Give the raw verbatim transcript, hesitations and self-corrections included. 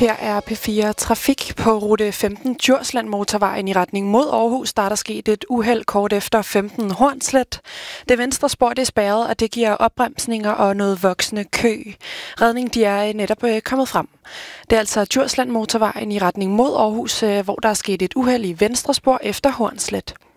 Her er P fire Trafik på rute femten Djursland motorvejen i retning mod Aarhus. Der er der sket et uheld kort efter femten Hornslet. Det venstre spor det er spærret, og det giver opbremsninger og noget voksende kø. Redning de er netop kommet frem. Det er altså Djursland motorvejen i retning mod Aarhus, hvor der er sket et uheld i venstre spor efter Hornslet.